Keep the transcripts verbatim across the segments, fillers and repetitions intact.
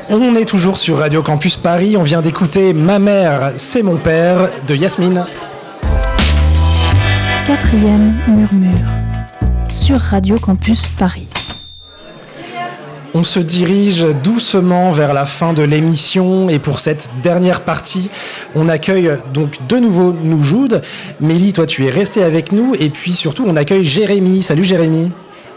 On est toujours sur Radio Campus Paris. On vient d'écouter Ma mère, c'est mon père de Yasmine. Quatrième murmure sur Radio Campus Paris. On se dirige doucement vers la fin de l'émission et pour cette dernière partie, on accueille donc de nouveau Noujoud. Mélie, toi tu es restée avec nous et puis surtout on accueille Jérémy. Salut Jérémy.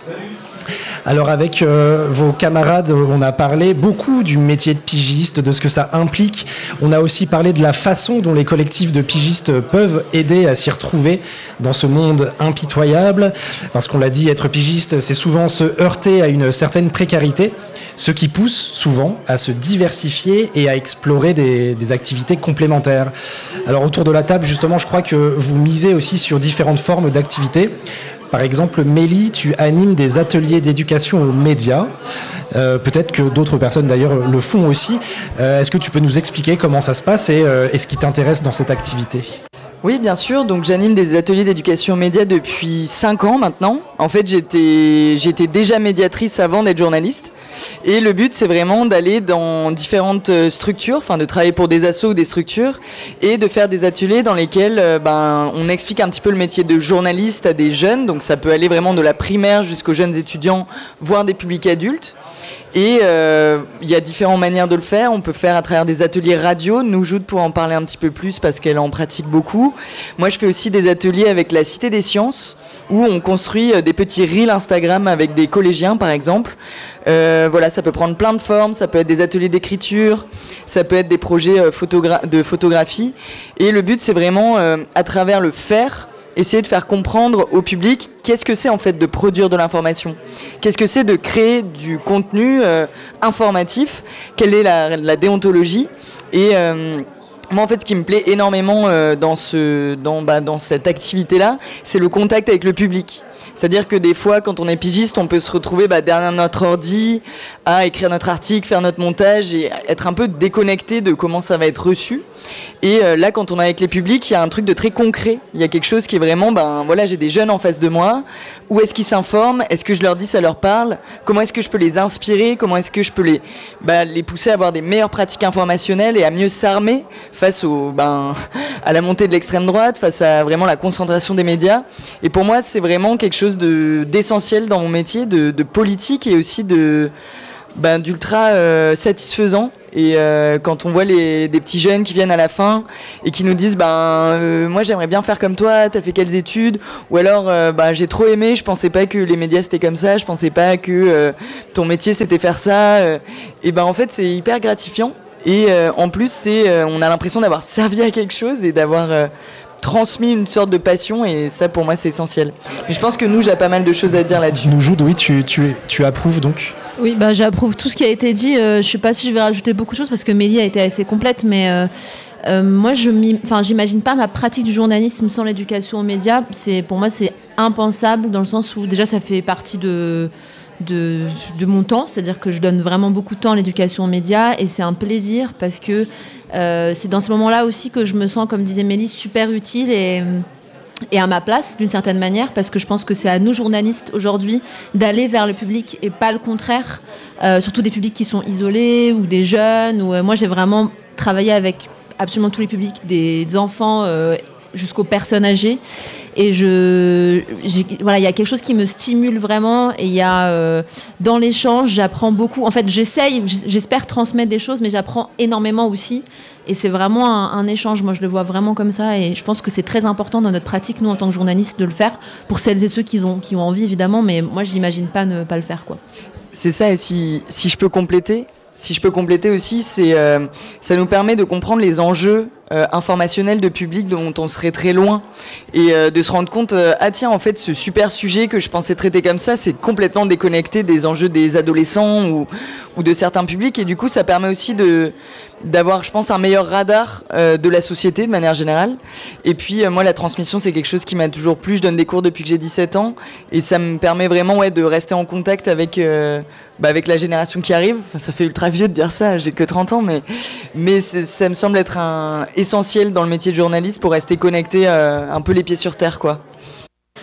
Alors avec euh, vos camarades, on a parlé beaucoup du métier de pigiste, de ce que ça implique. On a aussi parlé de la façon dont les collectifs de pigistes peuvent aider à s'y retrouver dans ce monde impitoyable. Parce qu'on l'a dit, être pigiste, c'est souvent se heurter à une certaine précarité, ce qui pousse souvent à se diversifier et à explorer des, des activités complémentaires. Alors autour de la table, justement, je crois que vous misez aussi sur différentes formes d'activités. Par exemple, Mélie, tu animes des ateliers d'éducation aux médias. Euh, peut-être que d'autres personnes d'ailleurs le font aussi. Euh, est-ce que tu peux nous expliquer comment ça se passe et, euh, et ce qui t'intéresse dans cette activité ? Oui, bien sûr. Donc, j'anime des ateliers d'éducation aux médias depuis cinq ans maintenant. En fait, j'étais, j'étais déjà médiatrice avant d'être journaliste. Et le but, c'est vraiment d'aller dans différentes structures, enfin de travailler pour des assos ou des structures, et de faire des ateliers dans lesquels ben, on explique un petit peu le métier de journaliste à des jeunes. Donc, ça peut aller vraiment de la primaire jusqu'aux jeunes étudiants, voire des publics adultes. Et il euh, y a différentes manières de le faire. On peut faire à travers des ateliers radio. Noujoud pour en parler un petit peu plus parce qu'elle en pratique beaucoup. Moi, je fais aussi des ateliers avec la Cité des Sciences où on construit des petits reels Instagram avec des collégiens, par exemple. Euh, voilà, ça peut prendre plein de formes. Ça peut être des ateliers d'écriture, ça peut être des projets photogra- de photographie. Et le but, c'est vraiment, euh, à travers le faire, essayer de faire comprendre au public qu'est-ce que c'est en fait de produire de l'information, qu'est-ce que c'est de créer du contenu euh, informatif, quelle est la, la déontologie. Et euh, moi en fait ce qui me plaît énormément euh, dans, ce, dans, bah, dans cette activité-là, c'est le contact avec le public. C'est-à-dire que des fois, quand on est pigiste, on peut se retrouver bah, derrière notre ordi, à écrire notre article, faire notre montage et être un peu déconnecté de comment ça va être reçu. Et euh, là, quand on est avec les publics, il y a un truc de très concret. Il y a quelque chose qui est vraiment, ben voilà, j'ai des jeunes en face de moi. Où est-ce qu'ils s'informent ? Est-ce que je leur dis, ça leur parle ? Comment est-ce que je peux les inspirer ? Comment est-ce que je peux les, bah, les pousser à avoir des meilleures pratiques informationnelles et à mieux s'armer face au, ben, à la montée de l'extrême droite, face à vraiment la concentration des médias. Et pour moi, c'est vraiment quelque chose de, d'essentiel dans mon métier, de, de politique et aussi de... Ben, d'ultra euh, satisfaisant. Et euh, quand on voit les, des petits jeunes qui viennent à la fin et qui nous disent ben, euh, moi j'aimerais bien faire comme toi, t'as fait quelles études ? Ou alors euh, ben, j'ai trop aimé, je pensais pas que les médias c'était comme ça, je pensais pas que euh, ton métier c'était faire ça. Euh, et ben en fait c'est hyper gratifiant. Et euh, en plus c'est, euh, on a l'impression d'avoir servi à quelque chose et d'avoir euh, transmis une sorte de passion, et ça pour moi c'est essentiel. Et je pense que nous j'ai pas mal de choses à dire là-dessus. Noujoud, oui, tu, tu, tu approuves donc ? Oui, bah, j'approuve tout ce qui a été dit. Euh, je ne sais pas si je vais rajouter beaucoup de choses parce que Mélie a été assez complète, mais euh, euh, moi, je n'imagine pas ma pratique du journalisme sans l'éducation aux médias. C'est, pour moi, c'est impensable dans le sens où déjà, ça fait partie de, de, de mon temps. C'est-à-dire que je donne vraiment beaucoup de temps à l'éducation aux médias et c'est un plaisir parce que euh, c'est dans ces moments-là aussi que je me sens, comme disait Mélie, super utile et... et à ma place d'une certaine manière, parce que je pense que c'est à nous journalistes aujourd'hui d'aller vers le public et pas le contraire, euh, surtout des publics qui sont isolés ou des jeunes. Ou, euh, moi j'ai vraiment travaillé avec absolument tous les publics, des enfants euh, jusqu'aux personnes âgées, et je, j'ai, voilà, il y a quelque chose qui me stimule vraiment, et il y a euh, dans l'échange j'apprends beaucoup. En fait j'essaye, j'espère transmettre des choses, mais j'apprends énormément aussi. Et c'est vraiment un, un échange. Moi, je le vois vraiment comme ça. Et je pense que c'est très important dans notre pratique, nous, en tant que journalistes, de le faire. Pour celles et ceux qui ont, qui ont envie, évidemment. Mais moi, je n'imagine pas ne pas le faire, quoi. C'est ça. Et si, si je peux compléter, si je peux compléter aussi, c'est, euh, ça nous permet de comprendre les enjeux euh, informationnels de public dont on serait très loin. Et euh, de se rendre compte, euh, ah tiens, en fait, ce super sujet que je pensais traiter comme ça, c'est complètement déconnecté des enjeux des adolescents ou, ou de certains publics. Et du coup, ça permet aussi de... d'avoir, je pense, un meilleur radar euh, de la société de manière générale. Et puis, euh, moi, la transmission, c'est quelque chose qui m'a toujours plu. Je donne des cours depuis que j'ai dix-sept ans. Et ça me permet vraiment ouais, de rester en contact avec, euh, bah, avec la génération qui arrive. Enfin, ça fait ultra vieux de dire ça, j'ai que trente ans. Mais, mais ça me semble être un, essentiel dans le métier de journaliste pour rester connecté euh, un peu les pieds sur terre, quoi.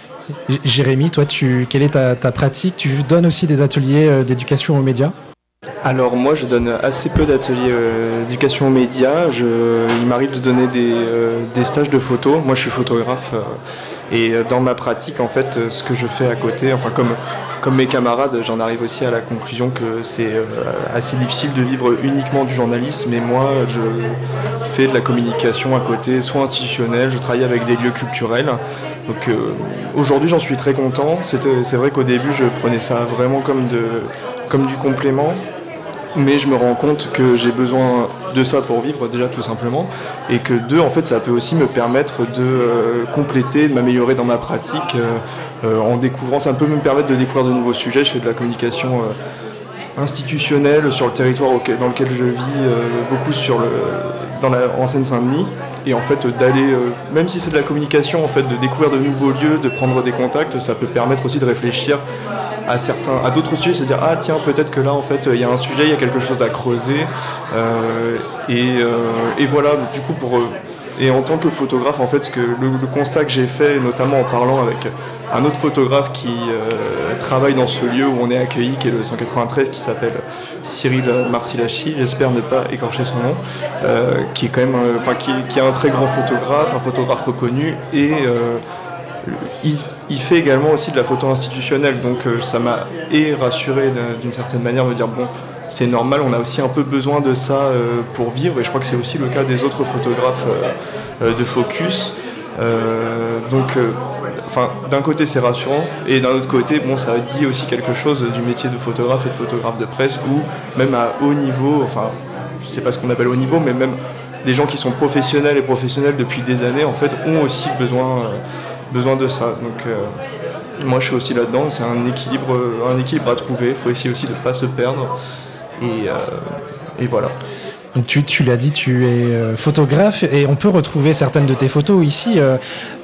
Jérémy, toi, tu, quelle est ta, ta pratique ? Tu donnes aussi des ateliers euh, d'éducation aux médias ? Alors moi je donne assez peu d'ateliers euh, d'éducation aux médias. Je, il m'arrive de donner des, euh, des stages de photo. Moi je suis photographe euh, et dans ma pratique en fait ce que je fais à côté, enfin comme, comme mes camarades, j'en arrive aussi à la conclusion que c'est euh, assez difficile de vivre uniquement du journalisme. Et moi je fais de la communication à côté, soit institutionnelle, je travaille avec des lieux culturels. Donc euh, aujourd'hui j'en suis très content. C'était, c'est vrai qu'au début je prenais ça vraiment comme, de, comme du complément. Mais je me rends compte que j'ai besoin de ça pour vivre déjà tout simplement, et que deux, en fait, ça peut aussi me permettre de euh, compléter, de m'améliorer dans ma pratique euh, euh, en découvrant. Ça peut me permettre de découvrir de nouveaux sujets. Je fais de la communication euh, institutionnelle sur le territoire auquel, dans lequel je vis, euh, beaucoup sur le, dans la, en Seine-Saint-Denis, et en fait d'aller, euh, même si c'est de la communication, en fait, de découvrir de nouveaux lieux, de prendre des contacts, ça peut permettre aussi de réfléchir à certains, à d'autres sujets, se dire ah tiens peut-être que là en fait il y a un sujet, il y a quelque chose à creuser euh, et, euh, et voilà du coup pour et en tant que photographe en fait ce que le, le constat que j'ai fait notamment en parlant avec un autre photographe qui euh, travaille dans ce lieu où on est accueilli, qui est le cent quatre-vingt-treize, qui s'appelle Cyril Marcilachi, j'espère ne pas écorcher son nom, euh, qui est quand même enfin qui, qui est un très grand photographe, un photographe reconnu et euh, Il, il fait également aussi de la photo institutionnelle, donc euh, ça m'a et rassuré d'une certaine manière, me dire bon, c'est normal, on a aussi un peu besoin de ça euh, pour vivre, et je crois que c'est aussi le cas des autres photographes euh, euh, de Focus. Euh, donc, euh, enfin, d'un côté c'est rassurant, et d'un autre côté, bon, ça dit aussi quelque chose du métier de photographe et de photographe de presse, où même à haut niveau, enfin, je sais pas ce qu'on appelle haut niveau, mais même des gens qui sont professionnels et professionnels depuis des années, en fait, ont aussi besoin. Euh, besoin de ça, donc euh, moi je suis aussi là-dedans, c'est un équilibre, un équilibre à trouver, il faut essayer aussi de ne pas se perdre, et, euh, et voilà. Donc tu, tu l'as dit, tu es euh, photographe, et on peut retrouver certaines de tes photos ici euh,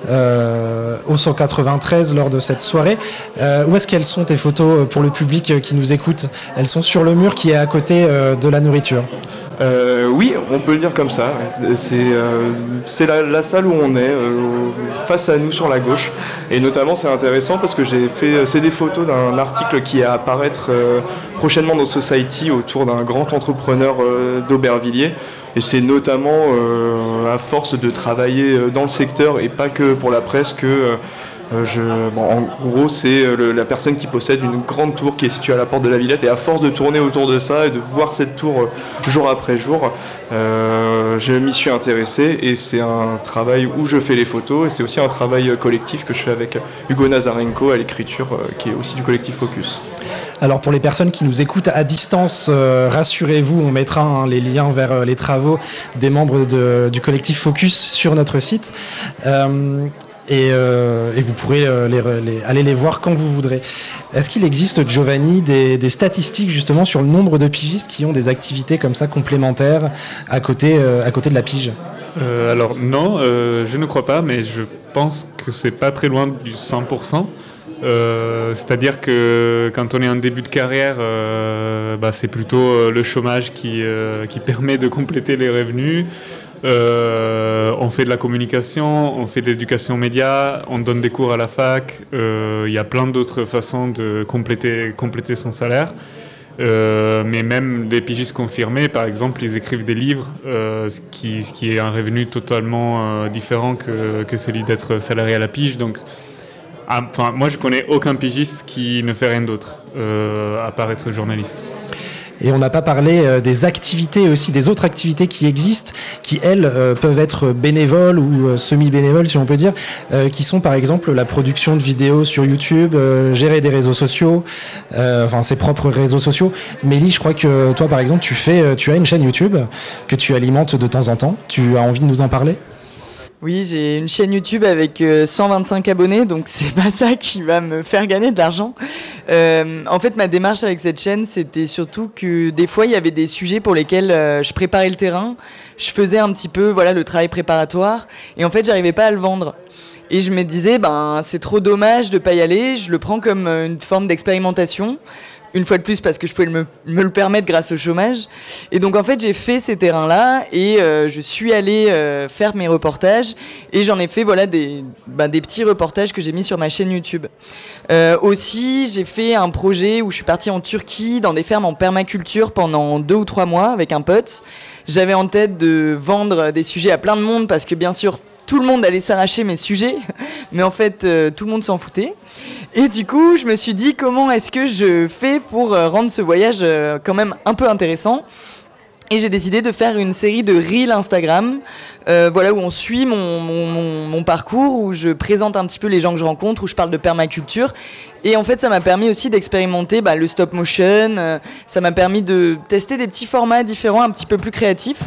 euh, au cent quatre-vingt-treize lors de cette soirée. Euh, où est-ce qu'elles sont tes photos pour le public qui nous écoute? Elles sont sur le mur qui est à côté euh, de la nourriture. Euh, oui, on peut le dire comme ça. C'est, euh, c'est la, la salle où on est, euh, face à nous sur la gauche. Et notamment, c'est intéressant parce que j'ai fait, c'est des photos d'un article qui va apparaître euh, prochainement dans Society autour d'un grand entrepreneur euh, d'Aubervilliers. Et c'est notamment euh, à force de travailler dans le secteur et pas que pour la presse que euh, Je, bon, en gros, c'est le, la personne qui possède une grande tour qui est située à la porte de la Villette, et à force de tourner autour de ça et de voir cette tour jour après jour, euh, je m'y suis intéressé, et c'est un travail où je fais les photos, et c'est aussi un travail collectif que je fais avec Hugo Nazarenko à l'écriture, euh, qui est aussi du collectif Focus. Alors pour les personnes qui nous écoutent à distance, euh, rassurez-vous, on mettra hein, les liens vers euh, les travaux des membres de, du collectif Focus sur notre site. Euh, Et, euh, et vous pourrez euh, les, les, aller les voir quand vous voudrez. Est-ce qu'il existe, Giovanni, des, des statistiques justement sur le nombre de pigistes qui ont des activités comme ça complémentaires à côté, euh, à côté de la pige? euh, Alors non, euh, je ne crois pas, mais je pense que c'est pas très loin du cent pour cent. Euh, c'est-à-dire que quand on est en début de carrière, euh, bah, c'est plutôt le chômage qui, euh, qui permet de compléter les revenus. Euh, on fait de la communication, on fait de l'éducation média, on donne des cours à la fac, il euh, y a plein d'autres façons de compléter, compléter son salaire. Euh, mais même les pigistes confirmés, par exemple, ils écrivent des livres, euh, ce, qui, ce qui est un revenu totalement euh, différent que, que celui d'être salarié à la pige. Donc, enfin, moi je connais aucun pigiste qui ne fait rien d'autre, euh, à part être journaliste. Et on n'a pas parlé euh, des activités aussi, des autres activités qui existent, qui elles euh, peuvent être bénévoles ou euh, semi-bénévoles si on peut dire, euh, qui sont par exemple la production de vidéos sur YouTube, euh, gérer des réseaux sociaux, euh, enfin ses propres réseaux sociaux. Mélie, je crois que toi par exemple tu fais, tu as une chaîne YouTube que tu alimentes de temps en temps. Tu as envie de nous en parler ? Oui, j'ai une chaîne YouTube avec cent vingt-cinq abonnés, donc c'est pas ça qui va me faire gagner de l'argent. Euh, en fait, ma démarche avec cette chaîne, c'était surtout que des fois, il y avait des sujets pour lesquels euh, je préparais le terrain, je faisais un petit peu voilà, le travail préparatoire, et en fait, j'arrivais pas à le vendre. Et je me disais, ben, c'est trop dommage de pas y aller, je le prends comme une forme d'expérimentation, une fois de plus parce que je pouvais me, me le permettre grâce au chômage. Et donc en fait j'ai fait ces terrains-là et euh, je suis allée euh, faire mes reportages et j'en ai fait voilà des, bah, des petits reportages que j'ai mis sur ma chaîne YouTube. Euh, aussi j'ai fait un projet où je suis partie en Turquie dans des fermes en permaculture pendant deux ou trois mois avec un pote. J'avais en tête de vendre des sujets à plein de monde parce que bien sûr tout le monde allait s'arracher mes sujets, mais en fait euh, tout le monde s'en foutait. Et du coup, je me suis dit comment est-ce que je fais pour euh, rendre ce voyage euh, quand même un peu intéressant. Et j'ai décidé de faire une série de reels Instagram, euh, voilà, où on suit mon, mon, mon, mon parcours, où je présente un petit peu les gens que je rencontre, où je parle de permaculture. Et en fait, ça m'a permis aussi d'expérimenter bah, le stop motion, euh, ça m'a permis de tester des petits formats différents, un petit peu plus créatifs.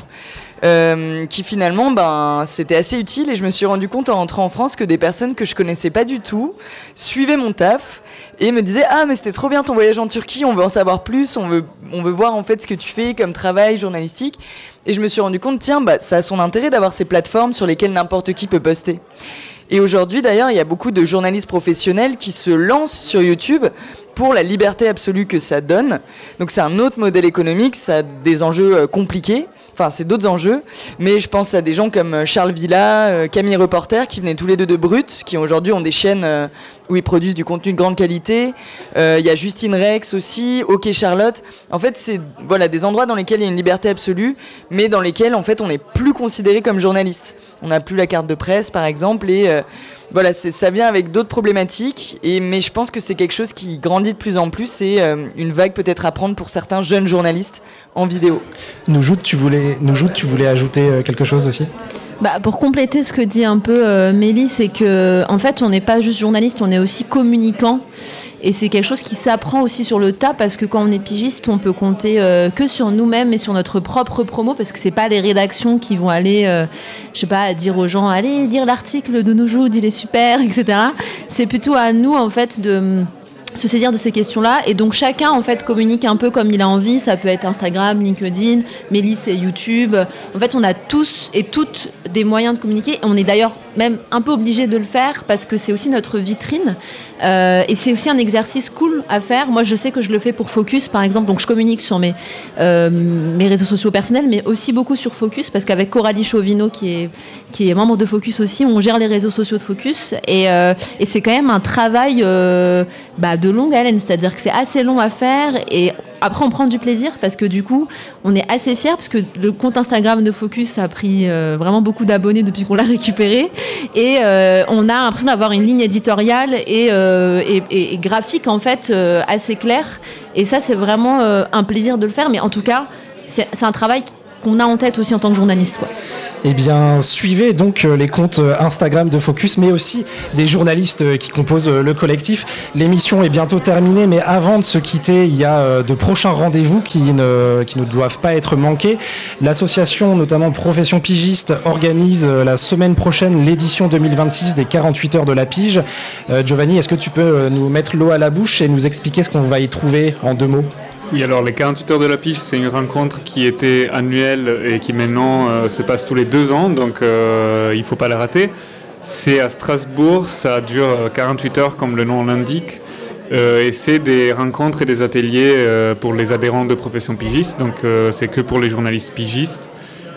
Euh, qui finalement ben, c'était assez utile et je me suis rendu compte en rentrant en France que des personnes que je connaissais pas du tout suivaient mon taf et me disaient ah mais c'était trop bien ton voyage en Turquie, on veut en savoir plus, on veut, on veut voir en fait ce que tu fais comme travail journalistique. Et je me suis rendu compte tiens bah, ça a son intérêt d'avoir ces plateformes sur lesquelles n'importe qui peut poster. Et aujourd'hui d'ailleurs il y a beaucoup de journalistes professionnels qui se lancent sur YouTube pour la liberté absolue que ça donne. Donc c'est un autre modèle économique, ça a des enjeux euh, compliqués. Enfin, c'est d'autres enjeux, mais je pense à des gens comme Charles Villa, euh, Camille Reporter, qui venaient tous les deux de Brut, qui aujourd'hui ont des chaînes euh, où ils produisent du contenu de grande qualité. Il euh, y a Justine Rex aussi, OK Charlotte. En fait, c'est voilà, des endroits dans lesquels il y a une liberté absolue, mais dans lesquels en fait, on n'est plus considéré comme journaliste. On n'a plus la carte de presse, par exemple, et euh, voilà, c'est, ça vient avec d'autres problématiques, et, mais je pense que c'est quelque chose qui grandit de plus en plus, c'est euh, une vague peut-être à prendre pour certains jeunes journalistes en vidéo. Noujoud, tu voulais, Noujoud, tu voulais ajouter quelque chose aussi ? Bah, pour compléter ce que dit un peu euh, Mélie, c'est que en fait on n'est pas juste journaliste, on est aussi communicant et c'est quelque chose qui s'apprend aussi sur le tas parce que quand on est pigiste on peut compter euh, que sur nous-mêmes et sur notre propre promo parce que c'est pas les rédactions qui vont aller euh, je sais pas dire aux gens allez lire l'article de Noujoud, il est super, etc. C'est plutôt à nous en fait de se saisir de ces questions-là et donc chacun en fait communique un peu comme il a envie. Ça peut être Instagram, LinkedIn, Mélie c'est YouTube. En fait on a tous et toutes des moyens de communiquer et on est d'ailleurs même un peu obligé de le faire parce que c'est aussi notre vitrine euh, et c'est aussi un exercice cool à faire. Moi je sais que je le fais pour Focus par exemple, donc je communique sur mes, euh, mes réseaux sociaux personnels mais aussi beaucoup sur Focus parce qu'avec Coralie Chauvino qui est, qui est membre de Focus aussi, on gère les réseaux sociaux de Focus et, euh, et c'est quand même un travail euh, bah, de longue haleine, c'est-à-dire que c'est assez long à faire et après on prend du plaisir parce que du coup on est assez fiers parce que le compte Instagram de Focus a pris euh, vraiment beaucoup d'abonnés depuis qu'on l'a récupéré et euh, on a l'impression d'avoir une ligne éditoriale et, euh, et, et, et graphique en fait euh, assez claire et ça c'est vraiment euh, un plaisir de le faire mais en tout cas c'est, c'est un travail qu'on a en tête aussi en tant que journaliste quoi. Eh bien, suivez donc les comptes Instagram de Focus, mais aussi des journalistes qui composent le collectif. L'émission est bientôt terminée, mais avant de se quitter, il y a de prochains rendez-vous qui ne, qui ne doivent pas être manqués. L'association, notamment Profession Pigiste, organise la semaine prochaine l'édition deux mille vingt-six des quarante-huit heures de la pige. Euh, Giovanni, est-ce que tu peux nous mettre l'eau à la bouche et nous expliquer ce qu'on va y trouver en deux mots ? Oui, alors les quarante-huit heures de la pige, c'est une rencontre qui était annuelle et qui maintenant euh, se passe tous les deux ans, donc euh, il ne faut pas la rater. C'est à Strasbourg, ça dure quarante-huit heures comme le nom l'indique, euh, et c'est des rencontres et des ateliers euh, pour les adhérents de Profession Pigiste, donc euh, c'est que pour les journalistes pigistes.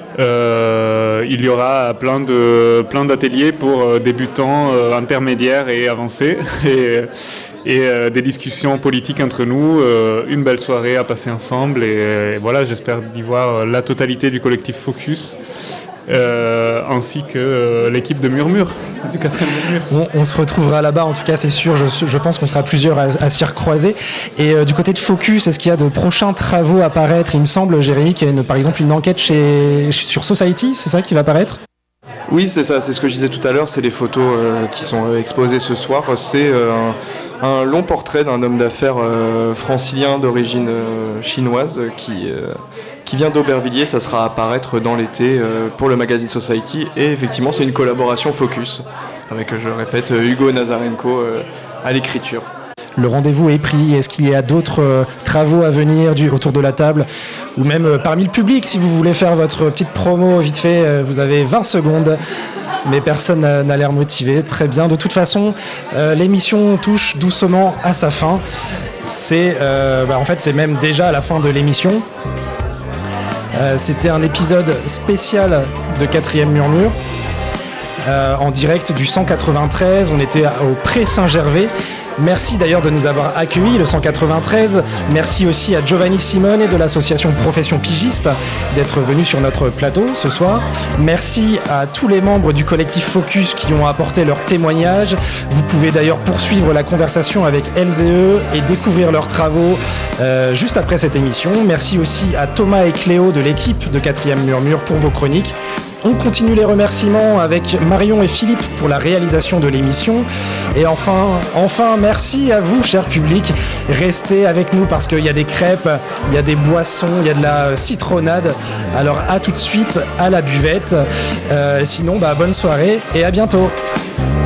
Euh, il y aura plein, de, plein d'ateliers pour euh, débutants, euh, intermédiaires et avancés. et, et euh, des discussions politiques entre nous, euh, une belle soirée à passer ensemble et, et voilà, j'espère y voir la totalité du collectif Focus euh, ainsi que euh, l'équipe de Murmure, du quatrième Murmure. On, on se retrouvera là-bas, en tout cas c'est sûr, je, je pense qu'on sera plusieurs à, à s'y recroiser. Et euh, du côté de Focus, est-ce qu'il y a de prochains travaux à paraître ? Il me semble, Jérémy, qu'il y a une, par exemple une enquête chez, sur Society, c'est ça qui va paraître ? Oui, c'est ça, c'est ce que je disais tout à l'heure, c'est les photos euh, qui sont euh, exposées ce soir. C'est euh, un, un long portrait d'un homme d'affaires euh, francilien d'origine euh, chinoise qui, euh, qui vient d'Aubervilliers. Ça sera à paraître dans l'été euh, pour le magazine Society. Et effectivement, c'est une collaboration Focus avec, je répète, Hugo Nazarenko euh, à l'écriture. Le rendez-vous est pris. Est-ce qu'il y a d'autres euh, travaux à venir du, autour de la table ou même euh, parmi le public, si vous voulez faire votre petite promo vite fait, euh, vous avez vingt secondes. Mais personne n'a, n'a l'air motivé. Très bien. De toute façon, euh, l'émission touche doucement à sa fin. c'est euh, bah, en fait c'est même déjà la fin de l'émission. Euh, c'était un épisode spécial de Quatrième Murmure. Euh, en direct du cent quatre-vingt-treize, on était au Pré Saint-Gervais. Merci d'ailleurs de nous avoir accueillis, le cent quatre-vingt-treize. Merci aussi à Giovanni Simone de l'association Profession Pigiste d'être venu sur notre plateau ce soir. Merci à tous les membres du collectif Focus qui ont apporté leur témoignage. Vous pouvez d'ailleurs poursuivre la conversation avec elles et eux et découvrir leurs travaux euh, juste après cette émission. Merci aussi à Thomas et Cléo de l'équipe de Quatrième Murmure pour vos chroniques. On continue les remerciements avec Marion et Philippe pour la réalisation de l'émission. Et enfin, enfin, merci à vous, cher public. Restez avec nous parce qu'il y a des crêpes, il y a des boissons, il y a de la citronnade. Alors à tout de suite à la buvette. Euh, sinon, bah, bonne soirée et à bientôt.